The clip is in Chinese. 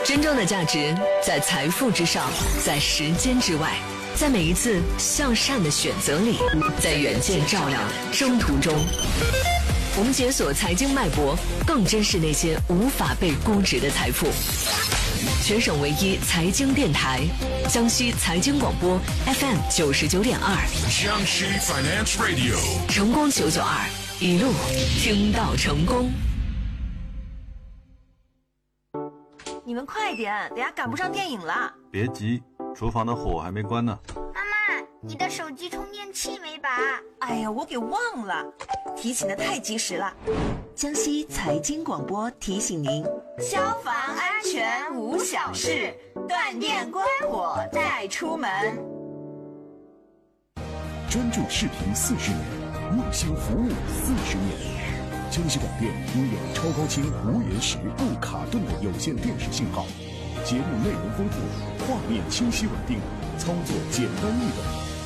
真正的价值在财富之上，在时间之外，在每一次向善的选择里，在远见照亮的征途中。我们解锁财经脉搏，更珍视那些无法被估值的财富。全省唯一财经电台，江西财经广播 FM 99.2， 江西 Finance Radio， 成功992，一路听到成功。 你们快点，等下赶不上电影了。 别急，厨房的火还没关呢。 妈妈，你的手机充电器没拔？ 哎呀，我给忘了，提醒的太及时了。 江西财经广播提醒您： 消防安全无小事，断电关火带出门。 专注视频40年，用心服务40年。江西广电拥有超高清无延时不卡顿的有线电视信号，节目内容丰富，画面清晰稳定，操作简单易懂。